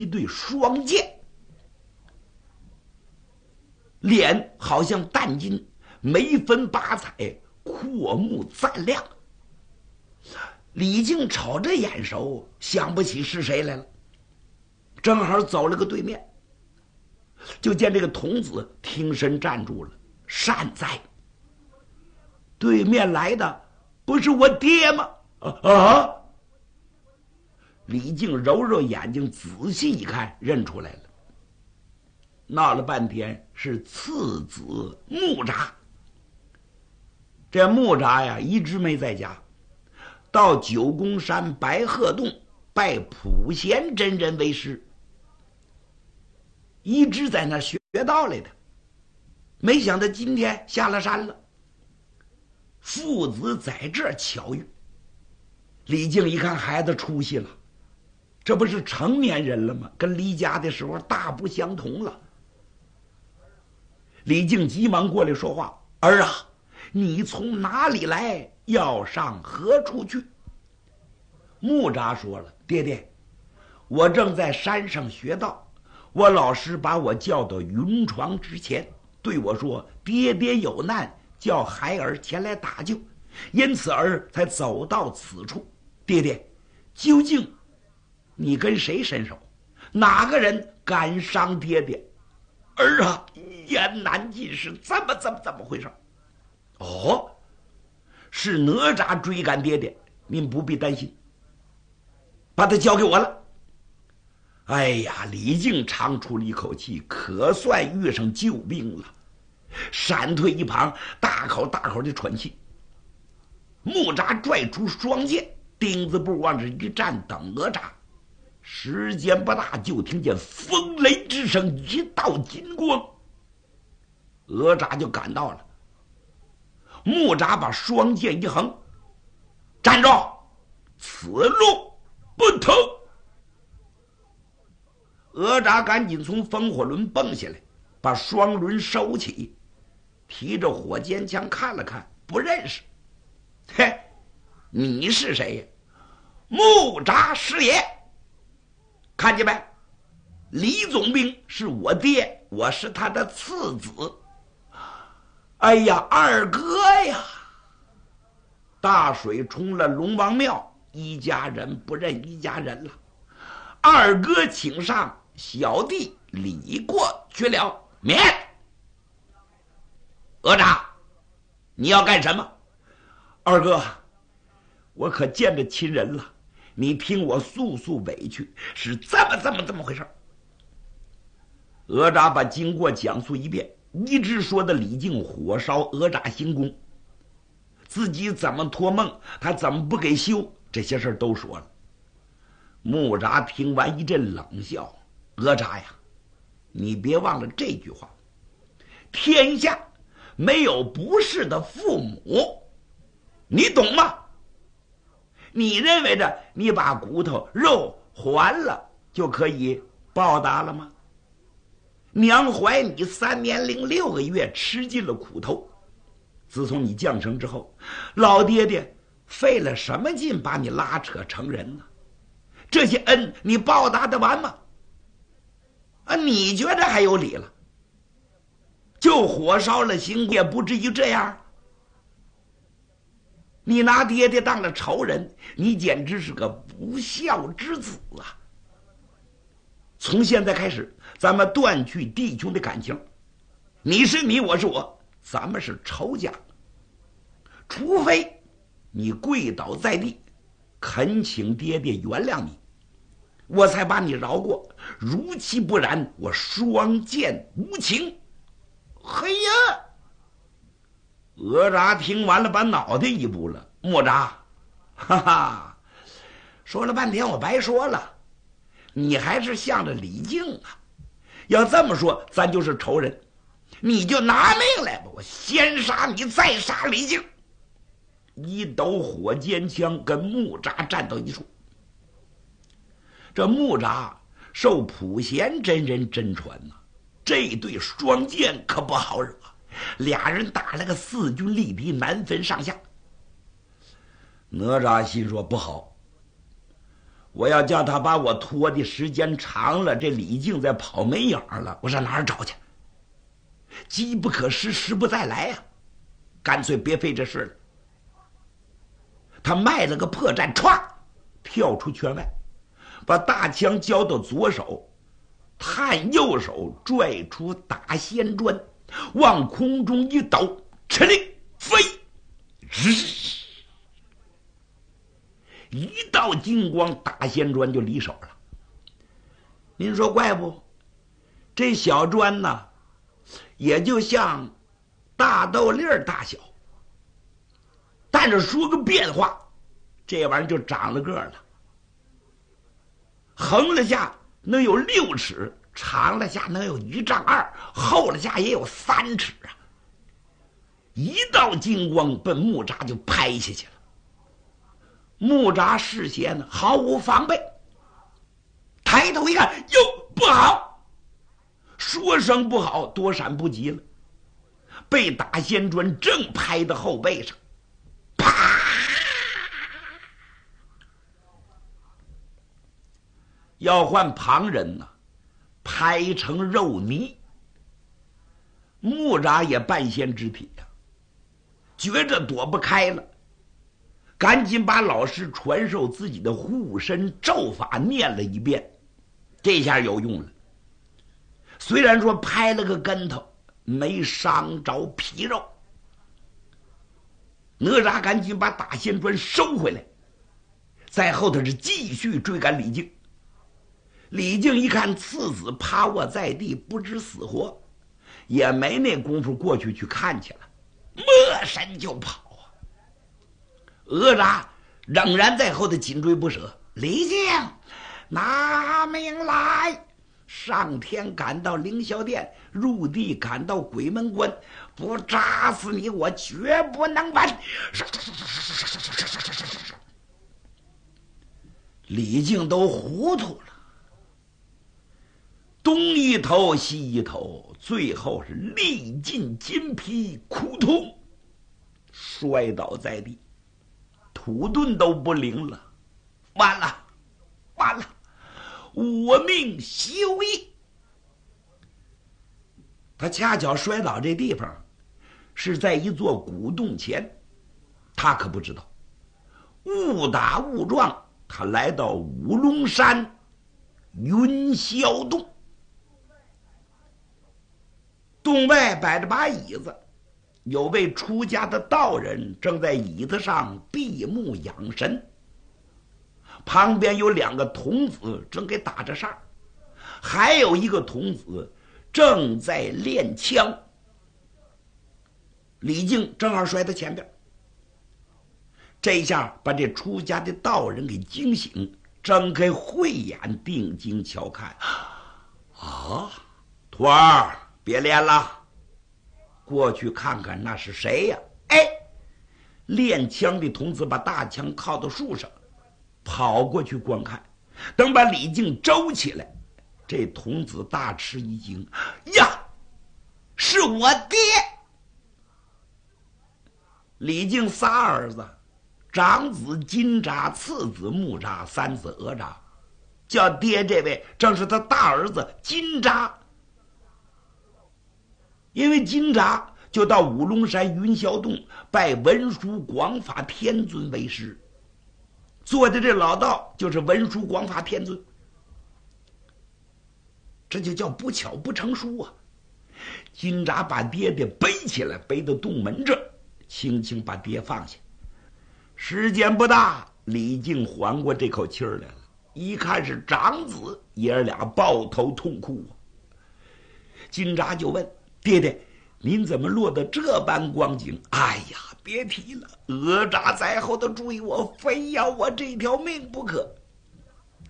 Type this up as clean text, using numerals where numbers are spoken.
一对双剑，脸好像淡金，眉分八彩，阔目赞亮。李靖瞅着眼熟，想不起是谁来了，正好走了个对面，就见这个童子挺身站住了，善哉。对面来的不是我爹吗？李靖揉揉眼睛，仔细一看，认出来了。闹了半天是次子木吒。这木吒呀，一直没在家，到九宫山白鹤洞拜普贤真人为师，一直在那学道来的。没想到今天下了山了，父子在这儿巧遇。李靖一看孩子出息了，这不是成年人了吗？跟离家的时候大不相同了。李靖急忙过来说话：“儿啊，你从哪里来？要上何处去？”木吒说了：“爹爹，我正在山上学道，我老师把我叫到云床之前，对我说：爹爹有难，叫孩儿前来搭救，因此儿才走到此处。爹爹，究竟你跟谁伸手？哪个人敢伤爹爹？儿啊，言难尽，是怎么回事？哦，是哪吒追赶爹爹，您不必担心，把他交给我了。”哎呀，李靖长出了一口气，可算遇上救兵了，闪退一旁，大口的喘气。木吒拽出双剑，钉子步往这一站，等哪吒。时间不大，就听见风雷之声，一道金光，哪吒就赶到了。木吒把双剑一横：“站住！此路不通！”哪吒赶紧从风火轮蹦下来，把双轮收起，提着火尖枪看了看，不认识。“嘿，你是谁呀？”“木吒师爷。”“看见没？李总兵是我爹，我是他的次子。”“哎呀，二哥呀！大水冲了龙王庙，一家人不认一家人了。二哥请上，小弟礼过去了。”“免！哪吒，你要干什么？”“二哥，我可见着亲人了，你听我诉诉委屈，是这么回事。”哪吒把经过讲述一遍，一直说的李靖火烧哪吒行宫，自己怎么托梦，他怎么不给修，这些事都说了。木吒听完一阵冷笑：“哪吒呀，你别忘了这句话，天下没有不是的父母，你懂吗？你认为着你把骨头肉还了就可以报答了吗？娘怀你3年零6个月，吃尽了苦头。自从你降生之后，老爹爹费了什么劲把你拉扯成人呢？这些恩你报答得完吗？你觉得还有理了？就火烧了行宫，也不至于这样。你拿爹爹当了仇人，你简直是个不孝之子啊！从现在开始，咱们断去弟兄的感情，你是你，我是我，咱们是仇家。除非你跪倒在地，恳请爹爹原谅你，我才把你饶过，如其不然，我双剑无情。”“嘿呀！”哪吒听完了，把脑袋一拨了：“木吒，哈哈，说了半天我白说了，你还是向着李靖啊！要这么说，咱就是仇人，你就拿命来吧，我先杀你，再杀李靖。”一斗火尖枪跟木吒站到一处。这木吒受普贤真人真传呐，这对双剑可不好惹，俩人打了个势均力敌，难分上下。哪吒心说不好， 我要叫他把我拖的时间长了，这李靖再跑没影了，我上哪儿找去？机不可失，时不再来呀！干脆别费这事了。他迈了个破绽，歘，跳出圈外，把大枪交到左手，探右手拽出打仙砖，往空中一抖，哧令飞，一道金光，打仙砖就离手了。您说怪不？这小砖呢，也就像大豆粒儿大小，但是说个变化，这玩意儿就长了个了。横了下能有6尺，长了下能有1丈2，厚了下也有3尺啊！一道金光奔木扎就拍下去了。木扎事先呢毫无防备，抬头一看，哟，不好！说声不好，多闪不及了，被打仙砖正拍到后背上，啪！要换旁人呢，拍成肉泥。木扎也半仙之体呀，觉着躲不开了，赶紧把老师传授自己的护身咒法念了一遍，这下有用了。虽然说拍了个跟头，没伤着皮肉。哪吒赶紧把打仙砖收回来，在后头是继续追赶李靖。李靖一看次子趴卧在地，不知死活，也没那功夫过去看去了，摸身就跑啊！哪吒仍然在后头紧追不舍。李靖，拿命来！上天赶到凌霄殿，入地赶到鬼门关，不扎死你，我绝不能完！李靖都糊涂了，东一头西一头，最后是历尽筋疲，苦痛摔倒在地，土遁都不灵了，完了，完了！我命休矣！他恰巧摔倒这地方是在一座古洞前，他可不知道，误打误撞，他来到五龙山云霄洞。洞外摆着把椅子，有位出家的道人正在椅子上闭目养神，旁边有2个童子正给打着扇，还有一个童子正在练枪。李靖正好摔在前边，这一下把这出家的道人给惊醒，睁开慧眼定睛瞧看，啊，徒儿别练了，过去看看那是谁呀？哎，练枪的童子把大枪靠到树上，跑过去观看，等把李靖周起来，这童子大吃一惊，呀，是我爹！李靖仨儿子，长子金吒，次子木吒，三子哪吒，叫爹这位正是他大儿子金吒。因为金吒就到五龙山云霄洞拜文殊广法天尊为师，做的这老道就是文殊广法天尊，这就叫不巧不成书啊！金吒把爹爹背起来，背到洞门这儿，轻轻把爹放下。时间不大，李靖缓过这口气儿来了，一看是长子，爷儿俩抱头痛哭啊！金吒就问爹爹，您怎么落得这般光景？哎呀，别提了，哪吒在后头追我，非要我这条命不可。